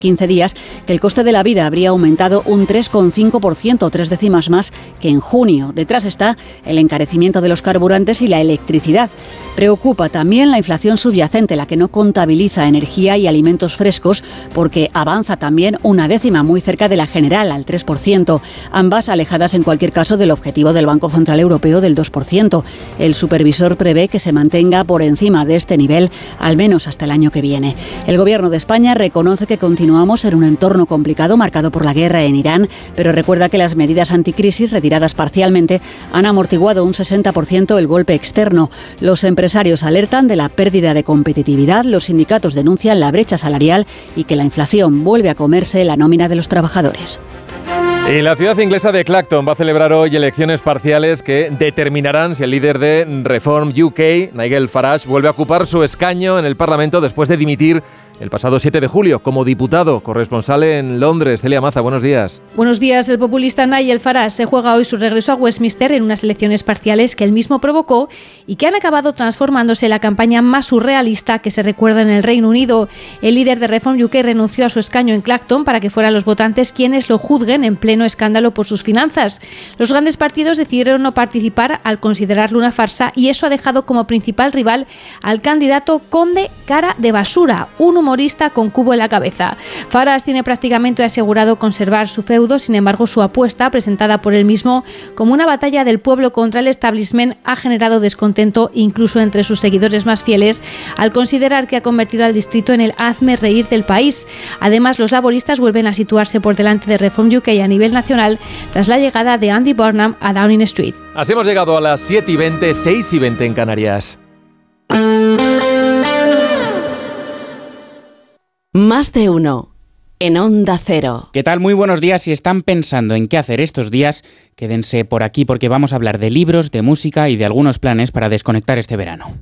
15 días, que el coste de la vida habría aumentado un 3,5%, 3 décimas más que en junio. Detrás está el encarecimiento de los carburantes y la electricidad. Preocupa también la inflación subyacente, la que no contabiliza energía y alimentos frescos, porque avanza también una décima, muy cerca de la general, al 3%, ambas alejadas en cualquier caso del objetivo del Banco Central Europeo del 2%. El supervisor prevé que se mantenga por encima de este nivel, al menos hasta el año que viene. El Gobierno de España reconoce que continuamos en un entorno complicado marcado por la guerra en Irán, pero recuerda que las medidas anticrisis retiradas parcialmente han amortiguado un 60% el golpe externo. Los empresarios alertan de la pérdida de competitividad, los sindicatos denuncian la brecha salarial y que la inflación vuelve a comerse la nómina de los trabajadores. Y la ciudad inglesa de Clacton va a celebrar hoy elecciones parciales que determinarán si el líder de Reform UK, Nigel Farage, vuelve a ocupar su escaño en el Parlamento después de dimitir el pasado 7 de julio como diputado. Corresponsal en Londres, Celia Maza, buenos días. Buenos días. El populista Nigel Farage se juega hoy su regreso a Westminster en unas elecciones parciales que él mismo provocó y que han acabado transformándose en la campaña más surrealista que se recuerda en el Reino Unido. El líder de Reform UK renunció a su escaño en Clacton para que fueran los votantes quienes lo juzguen en pleno escándalo por sus finanzas. Los grandes partidos decidieron no participar al considerarlo una farsa y eso ha dejado como principal rival al candidato Conde Cara de Basura, un humorista con cubo en la cabeza. Farage tiene prácticamente asegurado conservar su feudo, sin embargo su apuesta, presentada por él mismo como una batalla del pueblo contra el establishment, ha generado descontento incluso entre sus seguidores más fieles al considerar que ha convertido al distrito en el hazme reír del país. Además, los laboristas vuelven a situarse por delante de Reform UK a nivel nacional tras la llegada de Andy Burnham a Downing Street. Así hemos llegado a las 7:20, 6:20 en Canarias. Más de uno en Onda Cero. ¿Qué tal? Muy buenos días. Si están pensando en qué hacer estos días, quédense por aquí porque vamos a hablar de libros, de música y de algunos planes para desconectar este verano.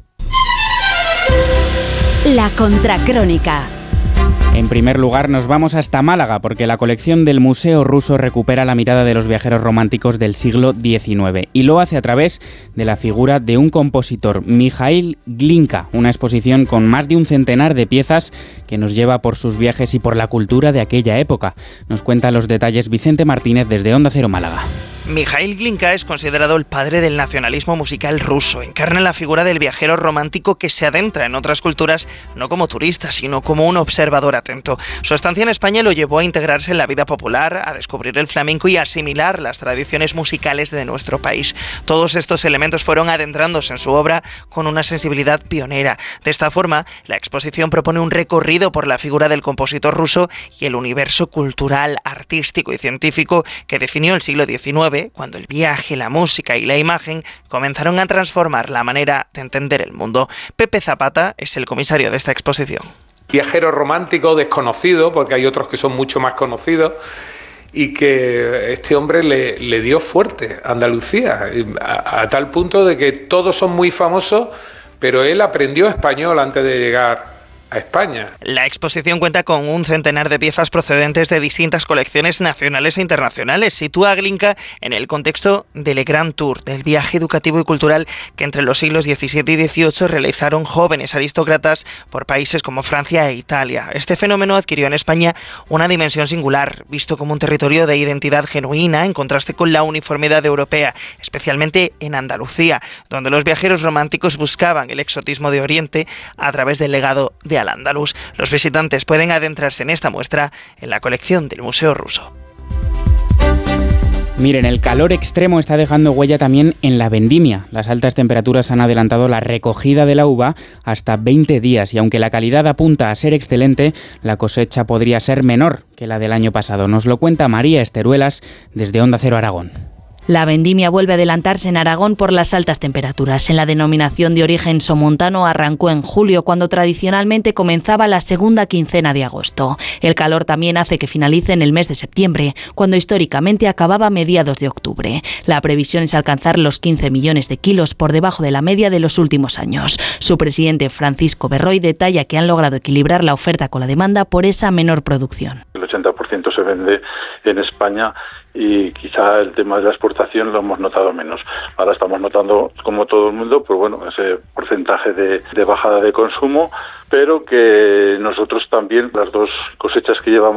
La Contracrónica. En primer lugar, nos vamos hasta Málaga, porque la colección del Museo Ruso recupera la mirada de los viajeros románticos del siglo XIX, y lo hace a través de la figura de un compositor, Mikhail Glinka, una exposición con más de un centenar de piezas que nos lleva por sus viajes y por la cultura de aquella época. Nos cuenta los detalles Vicente Martínez desde Onda Cero Málaga. Mikhail Glinka es considerado el padre del nacionalismo musical ruso. Encarna la figura del viajero romántico que se adentra en otras culturas no como turista, sino como un observador atento. Su estancia en España lo llevó a integrarse en la vida popular, a descubrir el flamenco y a asimilar las tradiciones musicales de nuestro país. Todos estos elementos fueron adentrándose en su obra con una sensibilidad pionera. De esta forma, la exposición propone un recorrido por la figura del compositor ruso y el universo cultural, artístico y científico que definió el siglo XIX, cuando el viaje, la música y la imagen comenzaron a transformar la manera de entender el mundo. Pepe Zapata es el comisario de esta exposición. Viajero romántico desconocido, porque hay otros que son mucho más conocidos, y que este hombre le dio fuerte a Andalucía, a tal punto de que todos son muy famosos, pero él aprendió español antes de llegar a España. La exposición cuenta con un centenar de piezas procedentes de distintas colecciones nacionales e internacionales. Sitúa a Glinka en el contexto del Grand Tour, del viaje educativo y cultural que entre los siglos XVII y XVIII realizaron jóvenes aristócratas por países como Francia e Italia. Este fenómeno adquirió en España una dimensión singular, visto como un territorio de identidad genuina en contraste con la uniformidad europea, especialmente en Andalucía, donde los viajeros románticos buscaban el exotismo de Oriente a través del legado de Al-Ándalus. Los visitantes pueden adentrarse en esta muestra en la colección del Museo Ruso. Miren, el calor extremo está dejando huella también en la vendimia. Las altas temperaturas han adelantado la recogida de la uva hasta 20 días y aunque la calidad apunta a ser excelente, la cosecha podría ser menor que la del año pasado. Nos lo cuenta María Esteruelas desde Onda Cero Aragón. La vendimia vuelve a adelantarse en Aragón por las altas temperaturas. En la denominación de origen somontano arrancó en julio, cuando tradicionalmente comenzaba la segunda quincena de agosto. El calor también hace que finalice en el mes de septiembre, cuando históricamente acababa a mediados de octubre. La previsión es alcanzar los 15 millones de kilos, por debajo de la media de los últimos años. Su presidente, Francisco Berroy, detalla que han logrado equilibrar la oferta con la demanda por esa menor producción. El 80% se vende en España y quizá el tema de la exportación lo hemos notado menos. Ahora estamos notando, como todo el mundo, pues bueno, ese porcentaje de bajada de consumo, pero que nosotros también, las dos cosechas que llevamos